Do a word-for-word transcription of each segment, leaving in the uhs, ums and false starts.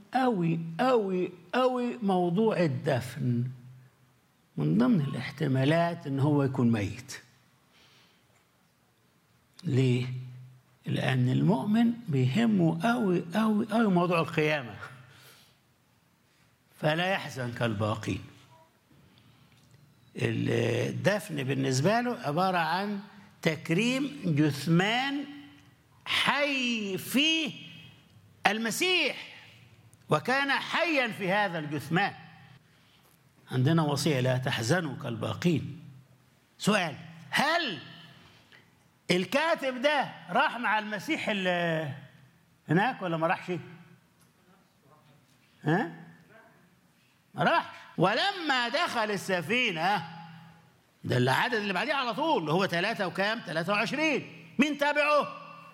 قوي قوي قوي موضوع الدفن. من ضمن الاحتمالات ان هو يكون ميت. ليه؟ لأن المؤمن بيهمه قوي قوي قوي موضوع القيامة، فلا يحزن كالباقين. الدفن بالنسبة له عبارة عن تكريم جثمان حي فيه المسيح، وكان حيا في هذا الجثمان. عندنا وصية لا تحزنوا كالباقين. سؤال: هل الكاتب ده راح مع المسيح هناك ولا ما راحش؟ ها؟ ما راحش. ولما دخل السفينة، ده العدد اللي بعديه على طول اللي هو ثلاثة وكام؟ ثلاثة وعشرين. مين تابعه؟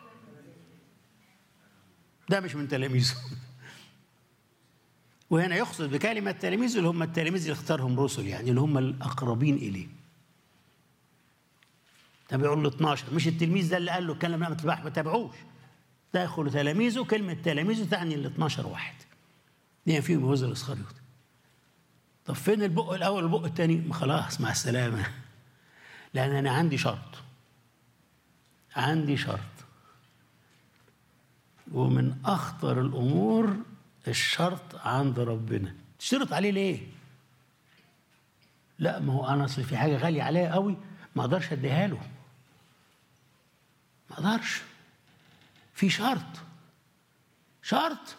ده مش من تلاميذه. وهنا يقصد بكلمة تلاميذ اللي هم التلاميذ اللي اختارهم رسل، يعني اللي هم الأقربين إليه. تابعوا ال اثناشر، مش التلميذ ده اللي قال له اتكلم ما تبعش، ما تابعوش. دخلوا تلاميذه، كلمة تلاميذه تعني ال اثناشر واحد. دي فيهم يهوذا الإسخريوطي. طب فين البق الأول والبق الثاني؟ خلاص مع السلامة. لأن أنا عندي شرط. عندي شرط. ومن أخطر الأمور الشرط عند ربنا. تشترط عليه ليه؟ لا، ما هو أنا أصل في حاجة غالية عليا قوي ما أقدرش أديها له. ما أقدرش. في شرط. شرط.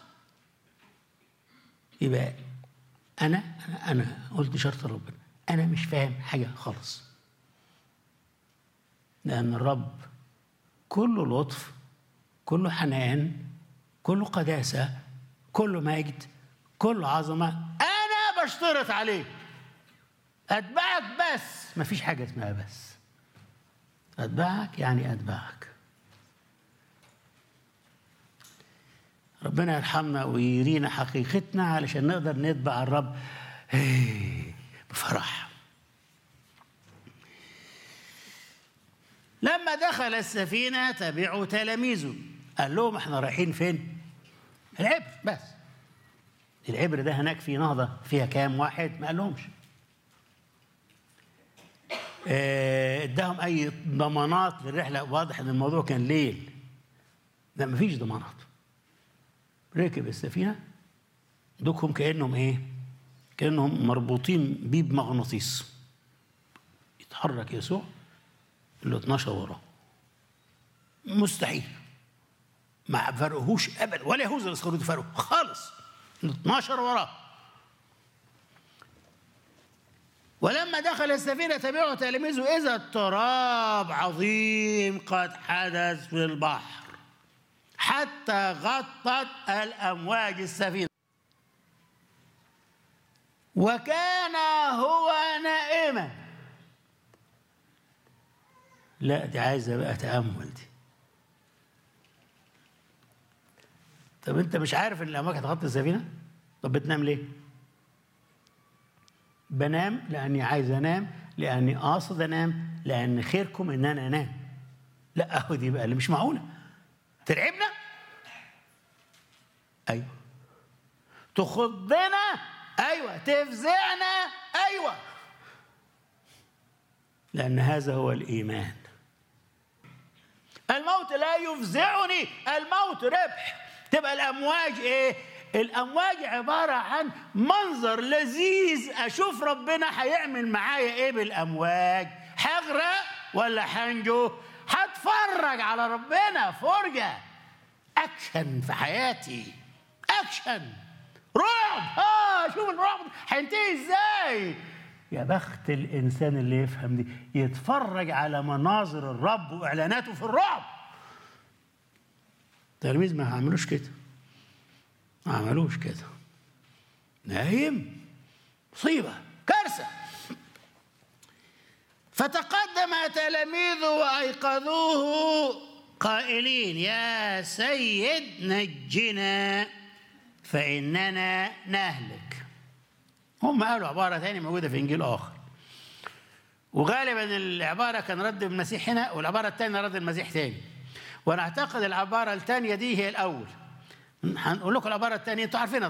يبقى أنا أنا أنا قلت شرط ربنا. أنا مش فاهم حاجة خالص. لأن الرب كله لطف، كله حنان، كله قداسة، كله مجد، كله عظمة. أنا بشترط عليه أتبعك بس. ما فيش حاجة اسمها بس. أتبعك يعني أتبعك. ربنا يرحمنا ويرينا حقيقتنا علشان نقدر نتبع الرب بفرح. لما دخل السفينة تبعوا تلاميذه. قال لهم احنا رايحين فين؟ العبر بس. العبر ده هناك في نهضة فيها كام واحد؟ ما قالهمش. اداهم اي ضمانات للرحلة؟ واضح ان الموضوع كان ليل. لا، مفيش ضمانات. ركب السفينة، دوكهم كأنهم ايه؟ كأنهم مربوطين بيه بمغناطيس. يتحرك يسوع ال اثناشر وراه. مستحيل. ما فرقهوش ابدا، ولا يهوذا الاسخريوطي فرقه خالص. ال اثناشر وراه. ولما دخل السفينة تبعه تلاميذه إذا اضطراب عظيم قد حدث في البحر حتى غطت الأمواج السفينة، وكان هو نائما. لا، دي عايزة بقى تأمل دي. طب أنت مش عارف إن الأمواج هتغطي السفينة؟ طب بتنام ليه؟ بنام لأني عايز أنام، لأني قاصد أنام، لأن خيركم إن أنا أنام. لا، أهو دي بقى اللي مش معقولة. ترعبنا؟ أيوة. تخضنا؟ أيوة. تفزعنا؟ أيوة. لأن هذا هو الإيمان. الموت لا يفزعني، الموت ربح. تبقى الأمواج إيه؟ الأمواج عبارة عن منظر لذيذ. أشوف ربنا هيعمل معايا إيه بالأمواج. هغرق ولا هنجو؟ هتفرج على ربنا فرجة. أكشن في حياتي. أكشن. رعب. آه شوف الرعب هينتهي إزاي. يا بخت الإنسان اللي يفهم دي، يتفرج على مناظر الرب وإعلاناته في الرعب. التلاميذ ما عملوش كده. ما عملوش كده. نايم. مصيبة. كارثة. فتقدم تلاميذه وأيقظوه قائلين يا سيد نجنا فإننا نهلك. هم قالوا عبارة ثانية موجودة في إنجيل آخر، وغالبا العبارة كان رد المسيح هنا، والعبارة الثانية رد المسيح ثاني. وأنا أعتقد العبارة الثانية دي هي الأول. هنقول لكم العبارة الثانية، أنتوا عارفينها.